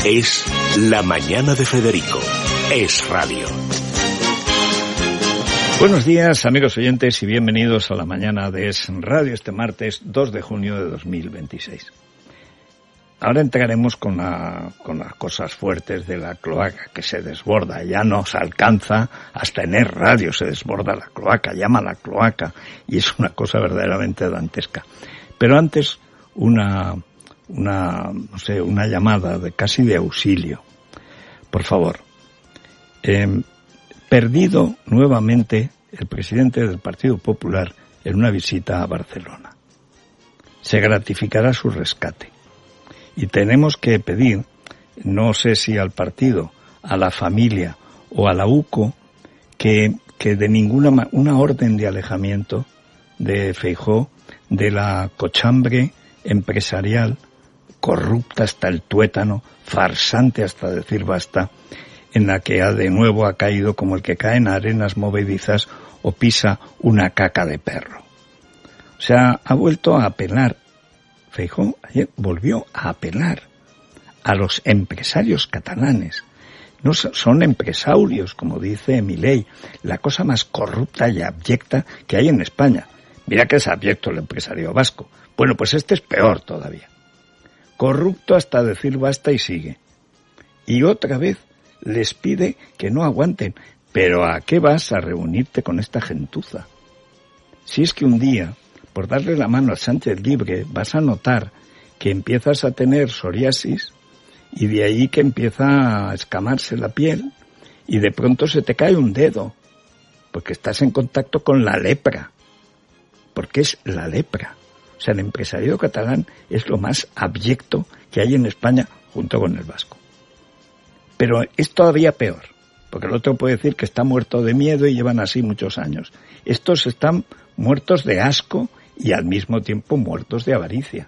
Es La Mañana de Federico. Es radio. Buenos días, amigos oyentes, y bienvenidos a La Mañana de Es Radio este martes 2 de junio de 2026. Ahora entraremos con las cosas fuertes de la cloaca que se desborda. Ya nos alcanza, hasta en Es Radio se desborda la cloaca, llama la cloaca, y es una cosa verdaderamente dantesca. Pero antes, una llamada casi de auxilio. Por favor. Perdido nuevamente el presidente del Partido Popular en una visita a Barcelona. Se gratificará su rescate. Y tenemos que pedir, no sé si al partido, a la familia o a la UCO, que de una orden de alejamiento de Feijóo de la cochambre empresarial, corrupta hasta el tuétano, farsante hasta decir basta, en la que de nuevo ha caído como el que cae en arenas movedizas o pisa una caca de perro. O sea, ha vuelto a apelar. Feijóo ayer volvió a apelar a los empresarios catalanes. No son empresarios, como dice Milei, la cosa más corrupta y abyecta que hay en España. Mira que es abyecto el empresario vasco. Bueno, pues este es peor todavía. Corrupto hasta decir basta y sigue. Y otra vez les pide que no aguanten. ¿Pero a qué vas a reunirte con esta gentuza? Si es que un día, por darle la mano a Sánchez Libre, vas a notar que empiezas a tener psoriasis y de ahí que empieza a escamarse la piel y de pronto se te cae un dedo porque estás en contacto con la lepra. Porque es la lepra. O sea, el empresariado catalán es lo más abyecto que hay en España junto con el vasco. Pero es todavía peor, porque el otro puede decir que está muerto de miedo y llevan así muchos años. Estos están muertos de asco y al mismo tiempo muertos de avaricia.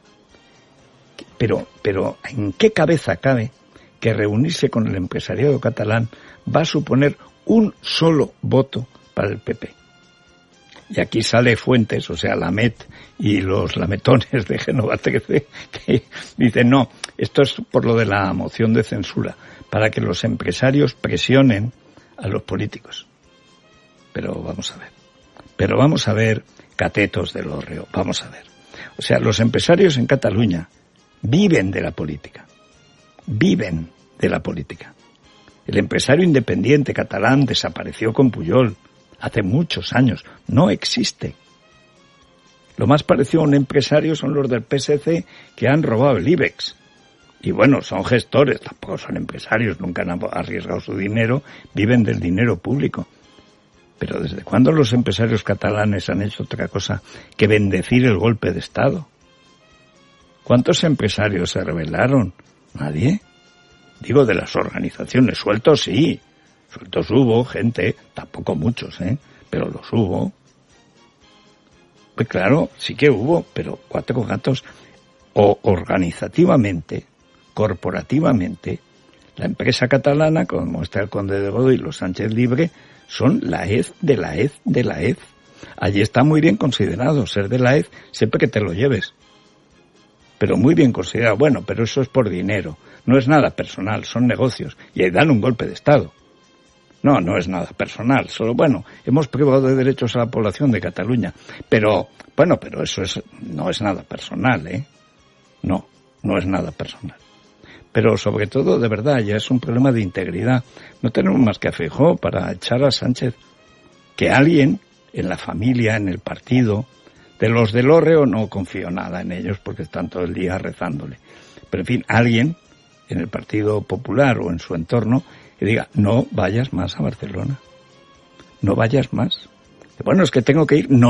Pero ¿en qué cabeza cabe que reunirse con el empresariado catalán va a suponer un solo voto para el PP? Y aquí sale Fuentes, o sea, Lamet y los lametones de Génova 13, que dicen, no, esto es por lo de la moción de censura, para que los empresarios presionen a los políticos. Pero vamos a ver, catetos del hórreo, vamos a ver. O sea, los empresarios en Cataluña viven de la política. Viven de la política. El empresario independiente catalán desapareció con Pujol. Hace muchos años. No existe. Lo más parecido a un empresario son los del PSC que han robado el IBEX. Y bueno, son gestores, tampoco son empresarios, nunca han arriesgado su dinero, viven del dinero público. Pero ¿desde cuándo los empresarios catalanes han hecho otra cosa que bendecir el golpe de Estado? ¿Cuántos empresarios se rebelaron? ¿Nadie? Digo, de las organizaciones, sueltos sí. Sueltos hubo, gente, tampoco muchos, pero los hubo. Pues claro, sí que hubo, pero cuatro gatos. O organizativamente, corporativamente, la empresa catalana, como está el Conde de Godó y los Sánchez Libre, son la EZ de la EZ de la EZ. Allí está muy bien considerado ser de la EZ, siempre que te lo lleves. Pero muy bien considerado. Bueno, pero eso es por dinero. No es nada personal, son negocios. Y ahí dan un golpe de Estado. No es nada personal, solo hemos privado de derechos a la población de Cataluña, pero eso no es nada personal, no es nada personal. Pero sobre todo, de verdad, ya es un problema de integridad. No tenemos más que a Feijóo para echar a Sánchez. Que alguien en la familia, en el partido, de los del hórreo no confío nada en ellos porque están todo el día rezándole. Pero en fin, alguien en el Partido Popular o en su entorno que diga, no vayas más a Barcelona. No vayas más. Bueno, es que tengo que ir. No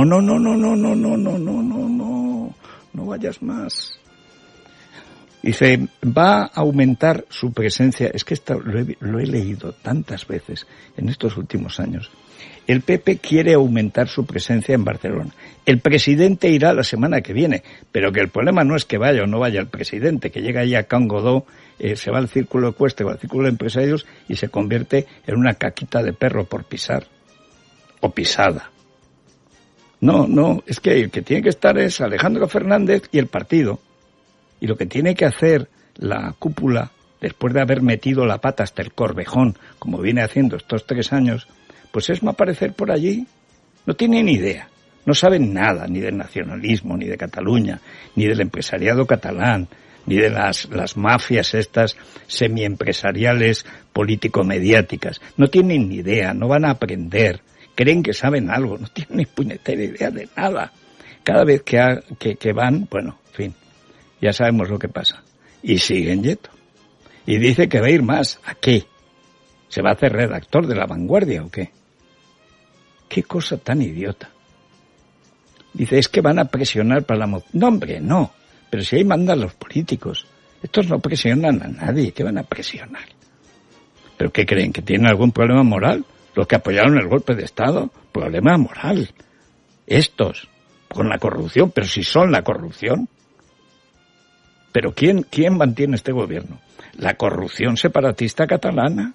vayas más. Dice, va a aumentar su presencia. Es que esto lo he leído tantas veces en estos últimos años. El PP quiere aumentar su presencia en Barcelona. El presidente irá la semana que viene, pero que el problema no es que vaya o no vaya el presidente, que llega ahí a Can Godó, se va al círculo ecuestre o al círculo de empresarios y se convierte en una caquita de perro por pisar o pisada. No, es que el que tiene que estar es Alejandro Fernández y el partido. Y lo que tiene que hacer la cúpula después de haber metido la pata hasta el corvejón, como viene haciendo estos 3 años, pues es aparecer por allí. No tiene ni idea, no saben nada, ni del nacionalismo, ni de Cataluña, ni del empresariado catalán, ni de las mafias estas semiempresariales político-mediáticas. No tienen ni idea, no van a aprender, creen que saben algo, no tienen ni puñetera idea de nada. Cada vez que van, bueno, en fin, ya sabemos lo que pasa. Y siguen yeto. Y dice que va a ir más. ¿A qué? ¿Se va a hacer redactor de La Vanguardia o qué? Qué cosa tan idiota. Dice, es que van a presionar para la moción. No, hombre, no. Pero si ahí mandan los políticos. Estos no presionan a nadie. ¿Qué van a presionar? ¿Pero qué creen? ¿Que tienen algún problema moral? Los que apoyaron el golpe de Estado. Problema moral. Estos, con la corrupción. Pero si son la corrupción. ¿Pero quién mantiene este gobierno? ¿La corrupción separatista catalana?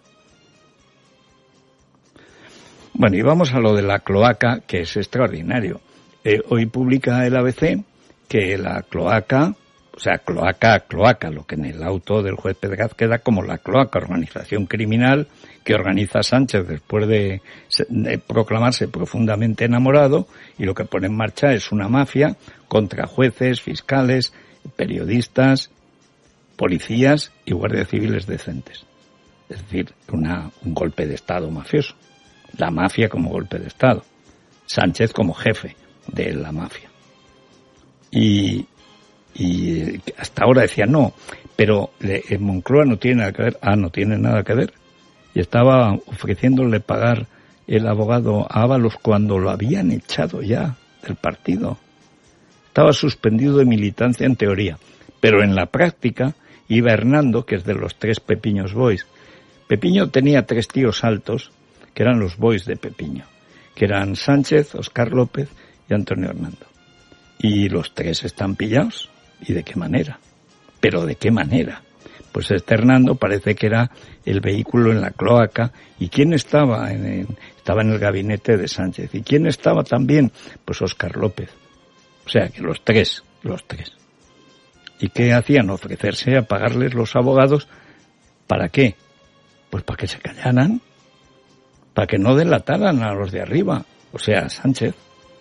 Bueno, y vamos a lo de la cloaca, que es extraordinario. Hoy publica el ABC que la cloaca, o sea, cloaca, lo que en el auto del juez Pedraz queda como la cloaca, organización criminal que organiza Sánchez después de proclamarse profundamente enamorado, y lo que pone en marcha es una mafia contra jueces, fiscales, periodistas, policías y guardias civiles decentes. Es decir, un golpe de Estado mafioso. La mafia como golpe de Estado. Sánchez como jefe de la mafia. Y hasta ahora decía no, pero Moncloa no tiene nada que ver. No tiene nada que ver. Y estaba ofreciéndole pagar el abogado a Ábalos cuando lo habían echado ya del partido. Estaba suspendido de militancia en teoría, pero en la práctica iba Hernando, que es de los 3 Pepiños Boys. Pepiño tenía 3 tíos altos, que eran los boys de Pepiño, que eran Sánchez, Óscar López y Antonio Hernando. Y los 3 están pillados. ¿Y de qué manera? ¿Pero de qué manera? Pues este Hernando parece que era el vehículo en la cloaca. ¿Y quién estaba? Estaba en el gabinete de Sánchez. ¿Y quién estaba también? Pues Óscar López. O sea, que los tres. ¿Y qué hacían? Ofrecerse a pagarles los abogados. ¿Para qué? Pues para que se callaran. Para que no delataran a los de arriba. O sea, a Sánchez.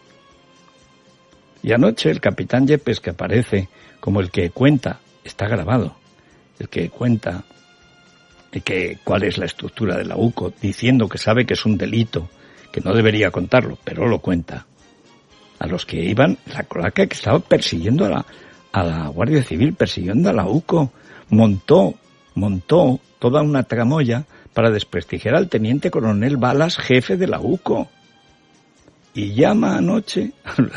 Y anoche el capitán Yepes, que aparece como el que cuenta, está grabado, el que cuenta cuál es la estructura de la UCO, diciendo que sabe que es un delito, que no debería contarlo, pero lo cuenta. A los que iban, la cloaca que estaba persiguiendo a la Guardia Civil, persiguiendo a la UCO, montó toda una tramoya para desprestigiar al teniente coronel Balas, jefe de la UCO. Y llama anoche,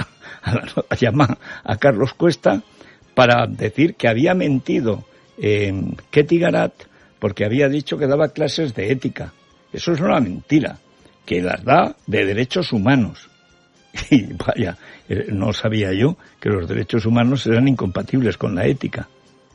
llama a Carlos Cuesta para decir que había mentido Ketty Garat porque había dicho que daba clases de ética. Eso es una mentira, que las da de derechos humanos. Y vaya, no sabía yo que los derechos humanos eran incompatibles con la ética.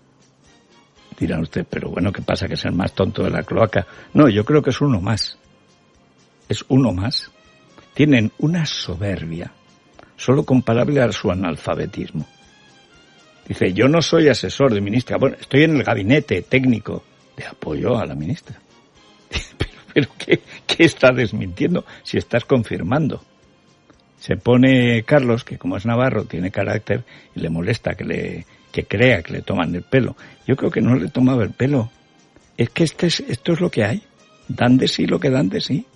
Dirán ustedes, pero bueno, ¿qué pasa? ¿Que es el más tonto de la cloaca? No, yo creo que es uno más. Es uno más. Tienen una soberbia, solo comparable a su analfabetismo. Dice, yo no soy asesor de ministra. Bueno, estoy en el gabinete técnico de apoyo a la ministra. Pero ¿qué está desmintiendo si estás confirmando? Se pone Carlos, que como es navarro, tiene carácter y le molesta que crea que le toman el pelo. Yo creo que no le tomaba el pelo. Es que esto es lo que hay. Dan de sí lo que dan de sí.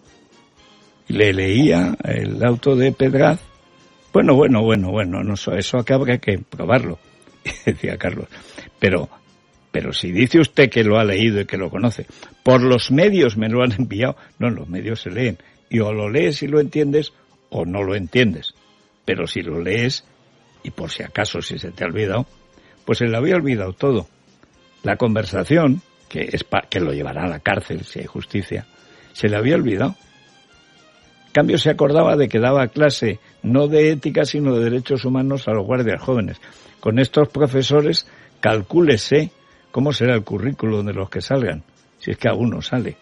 Y le leía el auto de Pedraz. Bueno, no, eso habrá que probarlo, decía Carlos. Pero si dice usted que lo ha leído y que lo conoce, por los medios me lo han enviado. No, los medios se leen. Y o lo lees y lo entiendes, o no lo entiendes. Pero si lo lees, y por si acaso si se te ha olvidado, pues se le había olvidado todo. La conversación, que lo llevará a la cárcel si hay justicia, se le había olvidado. En cambio se acordaba de que daba clase no de ética sino de derechos humanos a los guardias jóvenes. Con estos profesores calcúlese cómo será el currículum de los que salgan, si es que alguno sale.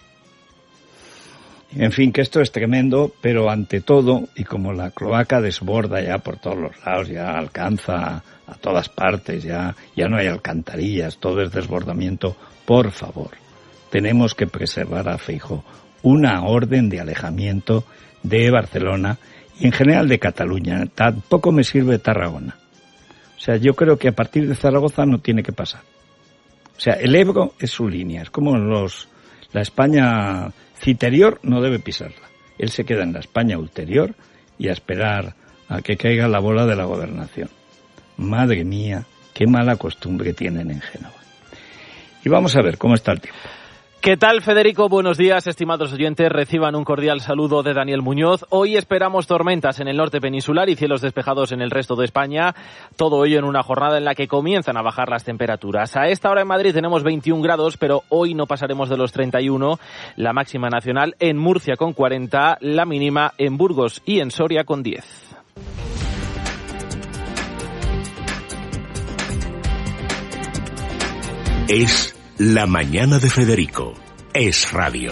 En fin, que esto es tremendo, pero ante todo, y como la cloaca desborda ya por todos los lados, ya alcanza a todas partes, ya no hay alcantarillas, todo es desbordamiento por favor, tenemos que preservar a Feijóo una orden de alejamiento de Barcelona y en general de Cataluña. Tampoco me sirve Tarragona. O sea, yo creo que a partir de Zaragoza no tiene que pasar. O sea, el Ebro es su línea, es como la España citerior no debe pisarla. Él se queda en la España ulterior y a esperar a que caiga la bola de la gobernación. Madre mía, qué mala costumbre tienen en Génova. Y vamos a ver cómo está el tiempo. ¿Qué tal, Federico? Buenos días, estimados oyentes. Reciban un cordial saludo de Daniel Muñoz. Hoy esperamos tormentas en el norte peninsular y cielos despejados en el resto de España. Todo ello en una jornada en la que comienzan a bajar las temperaturas. A esta hora en Madrid tenemos 21 grados, pero hoy no pasaremos de los 31. La máxima nacional en Murcia con 40, la mínima en Burgos y en Soria con 10. Es La Mañana de Federico. Es radio.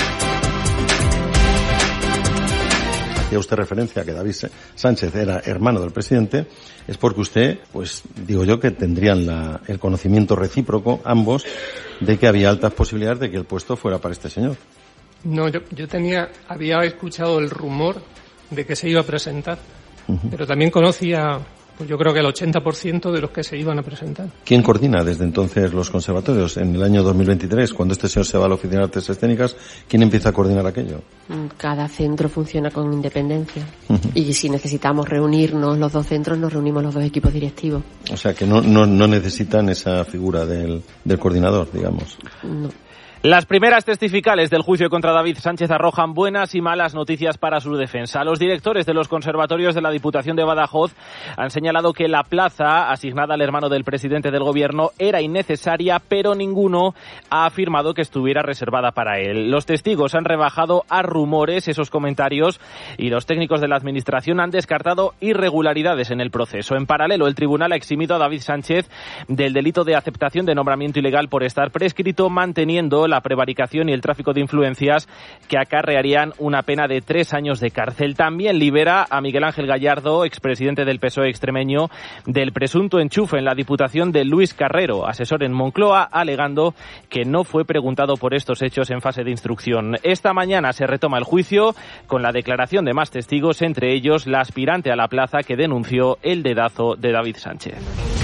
Hacía usted referencia a que David Sánchez era hermano del presidente, es porque usted, pues digo yo que tendrían el conocimiento recíproco, ambos, de que había altas posibilidades de que el puesto fuera para este señor. No, yo había escuchado el rumor de que se iba a presentar, pero también conocía, pues yo creo que el 80% de los que se iban a presentar. ¿Quién coordina desde entonces los conservatorios? En el año 2023, cuando este señor se va a la Oficina de Artes Escénicas, ¿quién empieza a coordinar aquello? Cada centro funciona con independencia. Y si necesitamos reunirnos los dos centros, nos reunimos los dos equipos directivos. O sea que no necesitan esa figura del coordinador, digamos. No. Las primeras testificales del juicio contra David Sánchez arrojan buenas y malas noticias para su defensa. Los directores de los conservatorios de la Diputación de Badajoz han señalado que la plaza asignada al hermano del presidente del gobierno era innecesaria, pero ninguno ha afirmado que estuviera reservada para él. Los testigos han rebajado a rumores esos comentarios y los técnicos de la administración han descartado irregularidades en el proceso. En paralelo, el tribunal ha eximido a David Sánchez del delito de aceptación de nombramiento ilegal por estar prescrito, manteniendo la prevaricación y el tráfico de influencias que acarrearían una pena de 3 años de cárcel. También libera a Miguel Ángel Gallardo, expresidente del PSOE extremeño, del presunto enchufe en la Diputación de Luis Carrero, asesor en Moncloa, alegando que no fue preguntado por estos hechos en fase de instrucción. Esta mañana se retoma el juicio con la declaración de más testigos, entre ellos la aspirante a la plaza que denunció el dedazo de David Sánchez.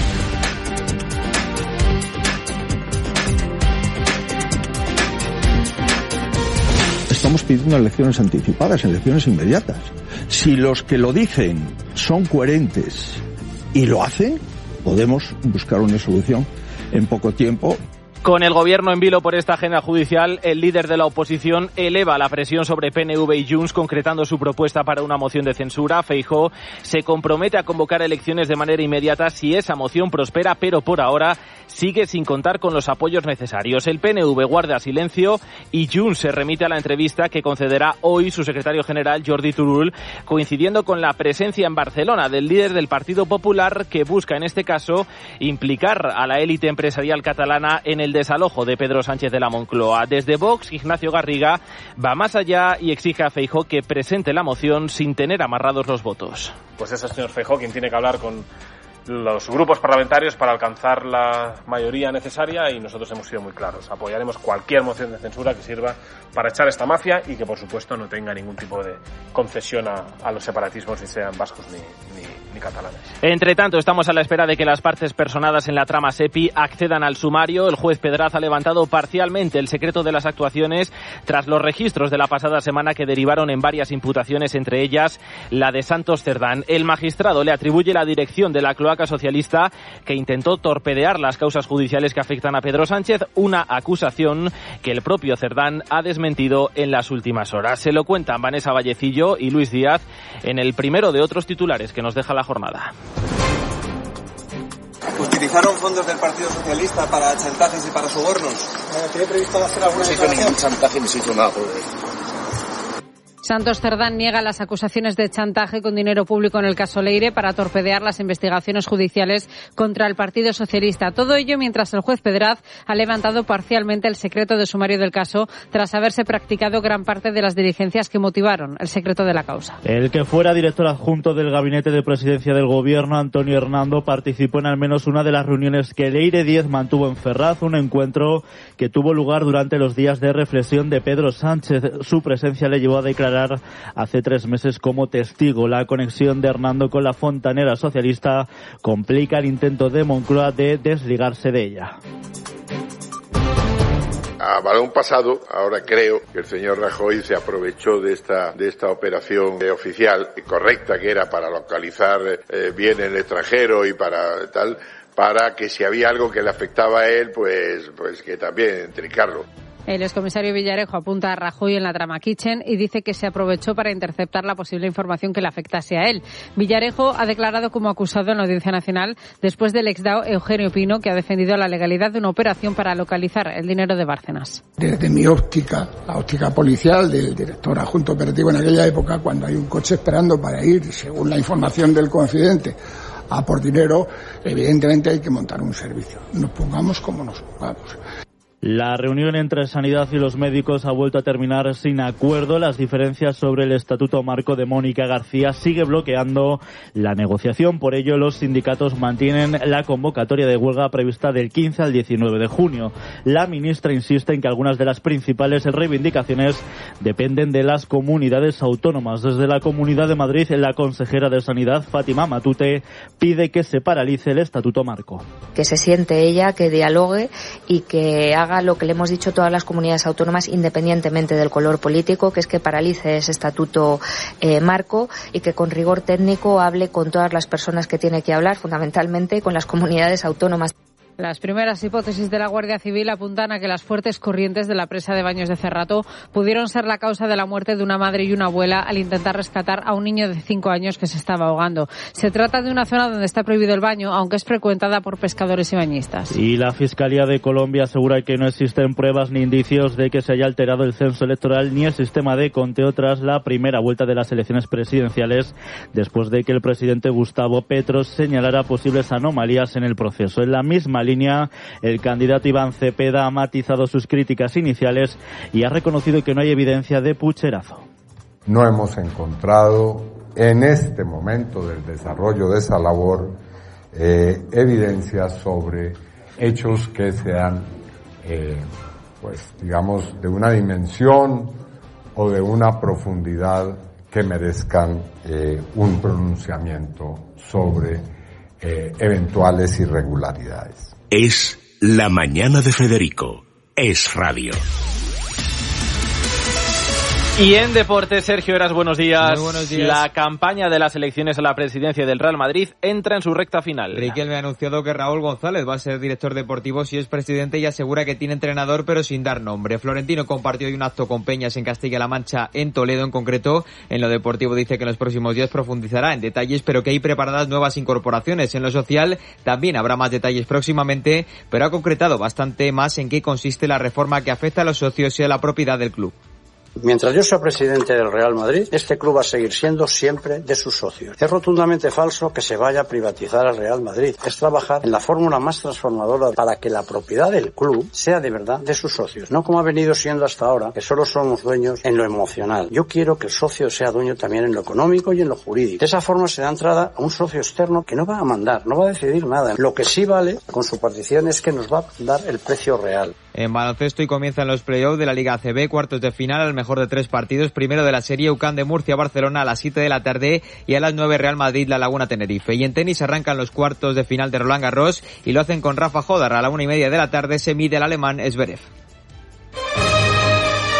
Estamos pidiendo elecciones anticipadas, elecciones inmediatas. Si los que lo dicen son coherentes y lo hacen, podemos buscar una solución en poco tiempo. Con el gobierno en vilo por esta agenda judicial, el líder de la oposición eleva la presión sobre PNV y Junts, concretando su propuesta para una moción de censura. Feijóo se compromete a convocar elecciones de manera inmediata si esa moción prospera, pero por ahora sigue sin contar con los apoyos necesarios. El PNV guarda silencio y Junts se remite a la entrevista que concederá hoy su secretario general, Jordi Turull, coincidiendo con la presencia en Barcelona del líder del Partido Popular, que busca en este caso implicar a la élite empresarial catalana en el desalojo de Pedro Sánchez de la Moncloa. Desde Vox, Ignacio Garriga va más allá y exige a Feijóo que presente la moción sin tener amarrados los votos. Pues es el señor Feijóo quien tiene que hablar con los grupos parlamentarios para alcanzar la mayoría necesaria, y nosotros hemos sido muy claros. Apoyaremos cualquier moción de censura que sirva para echar esta mafia y que, por supuesto, no tenga ningún tipo de concesión a los separatismos, ni sean vascos ni catalanes. Entre tanto, estamos a la espera de que las partes personadas en la trama SEPI accedan al sumario. El juez Pedraz ha levantado parcialmente el secreto de las actuaciones tras los registros de la pasada semana que derivaron en varias imputaciones, entre ellas la de Santos Cerdán. El magistrado le atribuye la dirección de la cloaca socialista que intentó torpedear las causas judiciales que afectan a Pedro Sánchez, una acusación que el propio Cerdán ha desmentido en las últimas horas. Se lo cuentan Vanessa Vallecillo y Luis Díaz en el primero de otros titulares que nos deja la jornada. ¿Utilizaron fondos del Partido Socialista para chantajes y para sobornos? ¿Tiene previsto hacer alguna declaración? No se hizo ningún chantaje ni se hizo nada. Santos Cerdán niega las acusaciones de chantaje con dinero público en el caso Leire para torpedear las investigaciones judiciales contra el Partido Socialista. Todo ello mientras el juez Pedraz ha levantado parcialmente el secreto de sumario del caso tras haberse practicado gran parte de las diligencias que motivaron el secreto de la causa. El que fuera director adjunto del Gabinete de Presidencia del Gobierno, Antonio Hernando, participó en al menos una de las reuniones que Leire Díez mantuvo en Ferraz, un encuentro que tuvo lugar durante los días de reflexión de Pedro Sánchez. Su presencia le llevó a declarar hace 3 meses como testigo. La conexión de Hernando con la fontanera socialista complica el intento de Moncloa de desligarse de ella. A balón pasado, ahora creo que el señor Rajoy se aprovechó de esta operación oficial correcta que era para localizar bien en el extranjero y para que si había algo que le afectaba a él, pues que también trincarlo. El excomisario Villarejo apunta a Rajoy en la trama Kitchen y dice que se aprovechó para interceptar la posible información que le afectase a él. Villarejo ha declarado como acusado en la Audiencia Nacional después del exdao Eugenio Pino, que ha defendido la legalidad de una operación para localizar el dinero de Bárcenas. Desde mi óptica, la óptica policial del director adjunto operativo en aquella época, cuando hay un coche esperando para ir, según la información del confidente, a por dinero, evidentemente hay que montar un servicio. Nos pongamos como nos pongamos. La reunión entre Sanidad y los médicos ha vuelto a terminar sin acuerdo. Las diferencias sobre el estatuto marco de Mónica García sigue bloqueando la negociación. Por ello, los sindicatos mantienen la convocatoria de huelga prevista del 15 al 19 de junio. La ministra insiste en que algunas de las principales reivindicaciones dependen de las comunidades autónomas. Desde la Comunidad de Madrid, la consejera de Sanidad, Fátima Matute, pide que se paralice el estatuto marco. Que se siente ella, que dialogue y que haga lo que le hemos dicho a todas las comunidades autónomas, independientemente del color político, que es que paralice ese estatuto marco y que con rigor técnico hable con todas las personas que tiene que hablar, fundamentalmente con las comunidades autónomas. Las primeras hipótesis de la Guardia Civil apuntan a que las fuertes corrientes de la presa de Baños de Cerrato pudieron ser la causa de la muerte de una madre y una abuela al intentar rescatar a un niño de 5 años que se estaba ahogando. Se trata de una zona donde está prohibido el baño, aunque es frecuentada por pescadores y bañistas. Y la Fiscalía de Colombia asegura que no existen pruebas ni indicios de que se haya alterado el censo electoral ni el sistema de conteo tras la primera vuelta de las elecciones presidenciales, después de que el presidente Gustavo Petro señalara posibles anomalías en el proceso. En la misma línea, el candidato Iván Cepeda ha matizado sus críticas iniciales y ha reconocido que no hay evidencia de pucherazo. No hemos encontrado en este momento del desarrollo de esa labor evidencias sobre hechos que sean, digamos, de una dimensión o de una profundidad que merezcan un pronunciamiento sobre eventuales irregularidades. Es La Mañana de Federico. Es Radio. Y en deportes, Sergio Heras, buenos días. Muy buenos días. La campaña de las elecciones a la presidencia del Real Madrid entra en su recta final. Riquelme ha anunciado que Raúl González va a ser director deportivo si es presidente y asegura que tiene entrenador pero sin dar nombre. Florentino compartió hoy un acto con Peñas en Castilla-La Mancha, en Toledo en concreto. En lo deportivo dice que en los próximos días profundizará en detalles, pero que hay preparadas nuevas incorporaciones. En lo social también habrá más detalles próximamente, pero ha concretado bastante más en qué consiste la reforma que afecta a los socios y a la propiedad del club. Mientras yo sea presidente del Real Madrid, este club va a seguir siendo siempre de sus socios. Es rotundamente falso que se vaya a privatizar al Real Madrid. Es trabajar en la fórmula más transformadora para que la propiedad del club sea de verdad de sus socios. No como ha venido siendo hasta ahora, que solo somos dueños en lo emocional. Yo quiero que el socio sea dueño también en lo económico y en lo jurídico. De esa forma se da entrada a un socio externo que no va a mandar, no va a decidir nada. Lo que sí vale con su partición es que nos va a dar el precio real. En baloncesto y comienzan los play-offs de la Liga ACB, cuartos de final al mejor de 3 partidos. Primero de la serie, UCAM de Murcia-Barcelona a las 7 de la tarde y a las 9 Real Madrid-La Laguna-Tenerife. Y en tenis arrancan los cuartos de final de Roland Garros y lo hacen con Rafa Jodar a la 1:30 de la tarde, se mide el alemán Zverev.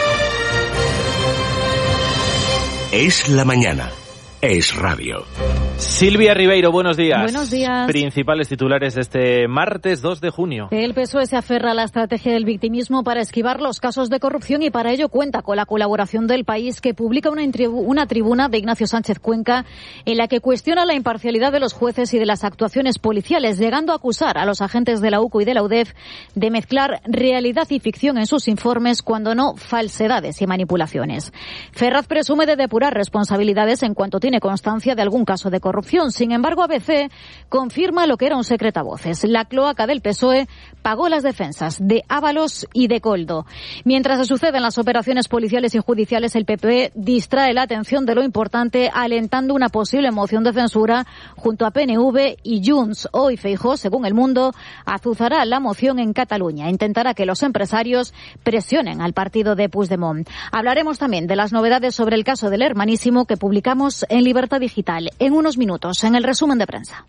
Es la mañana. Es Radio. Silvia Ribeiro, buenos días. Buenos días. Principales titulares de este martes 2 de junio. El PSOE se aferra a la estrategia del victimismo para esquivar los casos de corrupción y para ello cuenta con la colaboración del País, que publica una tribuna de Ignacio Sánchez Cuenca en la que cuestiona la imparcialidad de los jueces y de las actuaciones policiales, llegando a acusar a los agentes de la UCO y de la UDEF de mezclar realidad y ficción en sus informes, cuando no falsedades y manipulaciones. Ferraz presume de depurar responsabilidades en cuanto tiene constancia de algún caso de corrupción. Sin embargo, ABC confirma lo que era un secretavoces. La cloaca del PSOE pagó las defensas de Ábalos y de Coldo. Mientras se suceden las operaciones policiales y judiciales, el PP distrae la atención de lo importante, alentando una posible moción de censura junto a PNV y Junts. Hoy Feijóo, según El Mundo, azuzará la moción en Cataluña. Intentará que los empresarios presionen al partido de Puigdemont. Hablaremos también de las novedades sobre el caso del Hermanísimo, que publicamos en Libertad Digital en unos minutos, en el resumen de prensa.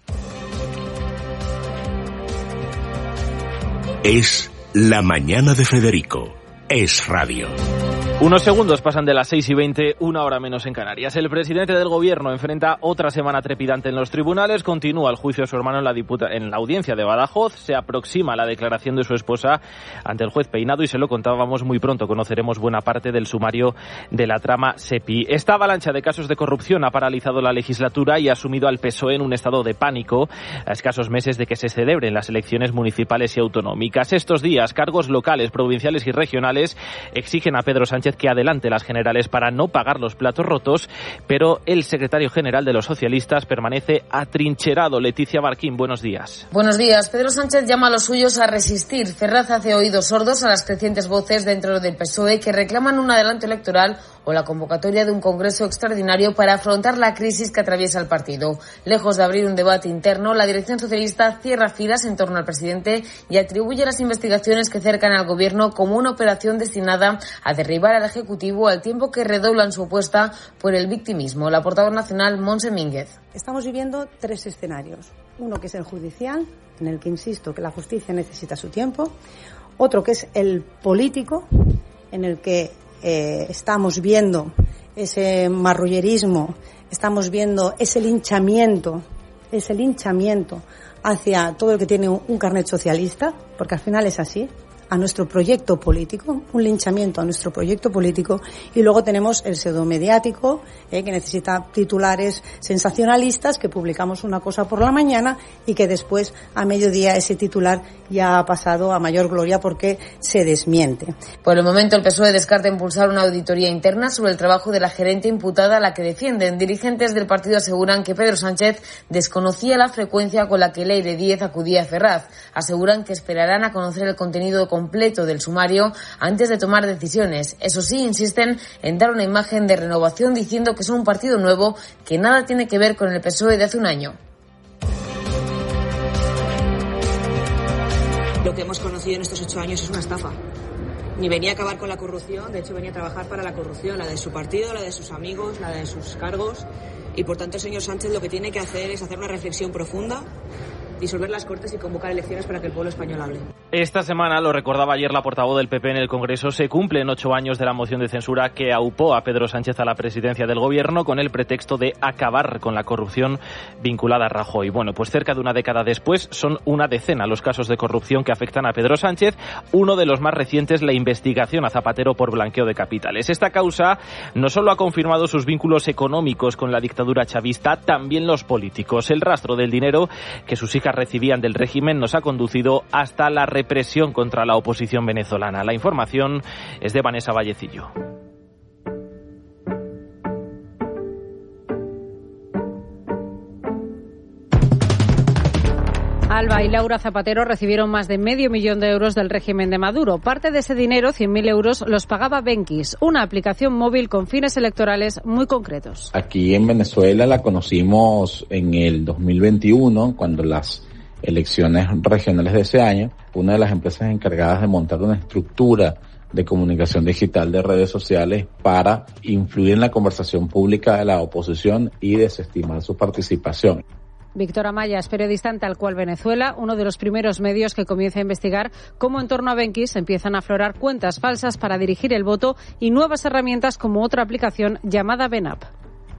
Es La Mañana de Federico. Es Radio. Unos segundos pasan de las 6:20, 1 hora menos en Canarias. El presidente del Gobierno enfrenta otra semana trepidante en los tribunales. Continúa el juicio de su hermano en la audiencia de Badajoz. Se aproxima la declaración de su esposa ante el juez Peinado y se lo contábamos muy pronto. Conoceremos buena parte del sumario de la trama SEPI. Esta avalancha de casos de corrupción ha paralizado la legislatura y ha sumido al PSOE en un estado de pánico a escasos meses de que se celebren las elecciones municipales y autonómicas. Estos días, cargos locales, provinciales y regionales exigen a Pedro Sánchez que adelante las generales para no pagar los platos rotos, pero el secretario general de los socialistas permanece atrincherado. Leticia Barquín, buenos días. Buenos días. Pedro Sánchez llama a los suyos a resistir. Ferraz hace oídos sordos a las crecientes voces dentro del PSOE que reclaman un adelanto electoral o la convocatoria de un congreso extraordinario para afrontar la crisis que atraviesa el partido. Lejos de abrir un debate interno, la dirección socialista cierra filas en torno al presidente y atribuye las investigaciones que cercan al gobierno como una operación destinada a derribar al Ejecutivo, al tiempo que redoblan su apuesta por el victimismo. La portavoz nacional, Montse Mínguez. Estamos viviendo 3 escenarios. Uno que es el judicial, en el que insisto que la justicia necesita su tiempo. Otro que es el político, en el que estamos viendo ese marrullerismo, estamos viendo ese linchamiento hacia todo el que tiene un carnet socialista, porque al final es así, a nuestro proyecto político, un linchamiento a nuestro proyecto político. Y luego tenemos el pseudomediático, que necesita titulares sensacionalistas, que publicamos una cosa por la mañana y que después a mediodía ese titular ya ha pasado a mayor gloria porque se desmiente. Por el momento el PSOE descarta impulsar una auditoría interna sobre el trabajo de la gerente imputada, a la que defienden. Dirigentes del partido aseguran que Pedro Sánchez desconocía la frecuencia con la que Leire Díez acudía a Ferraz. Aseguran que esperarán a conocer el contenido completo del sumario antes de tomar decisiones. Eso sí, insisten en dar una imagen de renovación, diciendo que son un partido nuevo que nada tiene que ver con el PSOE de hace un año. Lo que hemos conocido en estos 8 años es una estafa. Ni venía a acabar con la corrupción, de hecho venía a trabajar para la corrupción, la de su partido, la de sus amigos, la de sus cargos. Y por tanto el señor Sánchez lo que tiene que hacer es hacer una reflexión profunda, disolver las Cortes y convocar elecciones para que el pueblo español hable. Esta semana, lo recordaba ayer la portavoz del PP en el Congreso, se cumplen 8 años de la moción de censura que aupó a Pedro Sánchez a la presidencia del Gobierno con el pretexto de acabar con la corrupción vinculada a Rajoy. Bueno, pues cerca de una década después son una decena los casos de corrupción que afectan a Pedro Sánchez. Uno de los más recientes, la investigación a Zapatero por blanqueo de capitales. Esta causa no solo ha confirmado sus vínculos económicos con la dictadura chavista, también los políticos. El rastro del dinero que sus hijas recibían del régimen nos ha conducido hasta la represión contra la oposición venezolana. La información es de Vanessa Vallecillo. Alba y Laura Zapatero recibieron más de $500 millón del régimen de Maduro. Parte de ese dinero, 100.000 euros, los pagaba Benquis, una aplicación móvil con fines electorales muy concretos. Aquí en Venezuela la conocimos en el 2021, cuando las elecciones regionales de ese año, una de las empresas encargadas de montar una estructura de comunicación digital de redes sociales para influir en la conversación pública de la oposición y desestimar su participación. Víctor Amaya es periodista en Tal Cual Venezuela, uno de los primeros medios que comienza a investigar cómo en torno a Benquis empiezan a aflorar cuentas falsas para dirigir el voto y nuevas herramientas como otra aplicación llamada BenUp.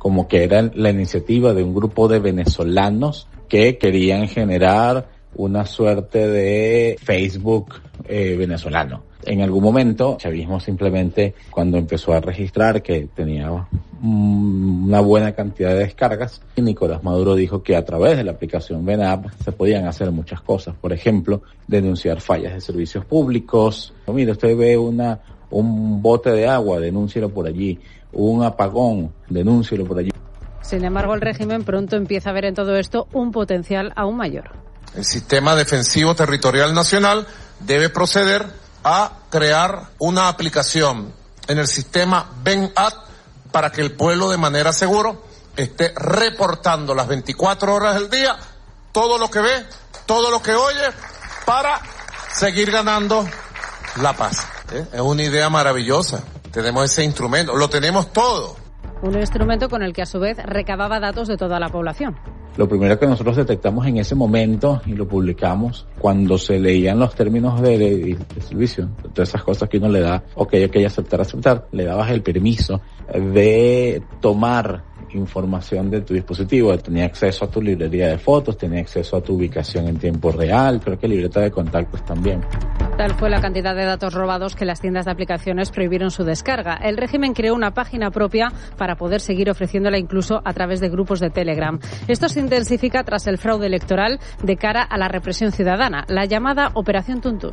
como que era la iniciativa de un grupo de venezolanos que querían generar una suerte de Facebook venezolano. En algún momento, el chavismo simplemente, cuando empezó a registrar que tenía una buena cantidad de descargas, Nicolás Maduro dijo que a través de la aplicación VENAP se podían hacer muchas cosas. Por ejemplo, denunciar fallas de servicios públicos. Mire, usted ve un bote de agua, denúncielo por allí. Un apagón, denúncielo por allí. Sin embargo, el régimen pronto empieza a ver en todo esto un potencial aún mayor. El Sistema Defensivo Territorial Nacional debe proceder a crear una aplicación en el sistema VENAP para que el pueblo de manera segura esté reportando las 24 horas del día todo lo que ve, todo lo que oye, para seguir ganando la paz. Es una idea maravillosa. Tenemos ese instrumento, lo tenemos todo. Un instrumento con el que a su vez recababa datos de toda la población. Lo primero que nosotros detectamos en ese momento, y lo publicamos, cuando se leían los términos de servicio, todas esas cosas que uno le da, ok, aceptar, le dabas el permiso de tomar información de tu dispositivo, tenía acceso a tu librería de fotos, tenía acceso a tu ubicación en tiempo real, creo que libreta de contactos también. Tal fue la cantidad de datos robados que las tiendas de aplicaciones prohibieron su descarga. El régimen creó una página propia para poder seguir ofreciéndola incluso a través de grupos de Telegram. Esto se intensifica tras el fraude electoral de cara a la represión ciudadana, la llamada Operación Tuntún.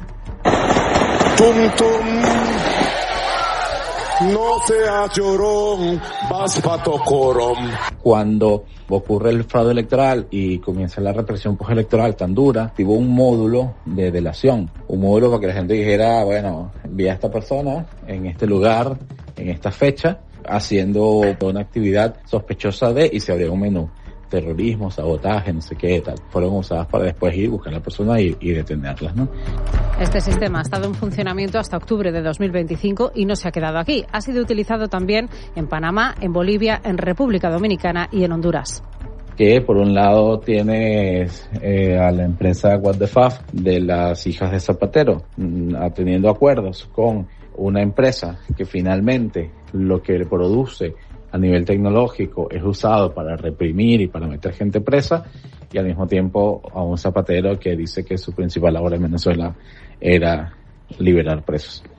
No seas llorón, vas pato corón. Cuando ocurre el fraude electoral y comienza la represión postelectoral tan dura, activó un módulo de delación, un módulo para que la gente dijera, bueno, vi a esta persona en este lugar, en esta fecha, haciendo una actividad sospechosa de, y se abría un menú. Terrorismo, sabotaje, no sé qué tal. Fueron usadas para después ir, buscar a la persona y detenerlas, ¿no? Este sistema ha estado en funcionamiento hasta octubre de 2025 y no se ha quedado aquí. Ha sido utilizado también en Panamá, en Bolivia, en República Dominicana y en Honduras. Que por un lado tienes a la empresa What the Fuck de las hijas de Zapatero, teniendo acuerdos con una empresa que finalmente lo que produce a nivel tecnológico es usado para reprimir y para meter gente presa, y al mismo tiempo a un Zapatero que dice que su principal labor en Venezuela era liberar presos.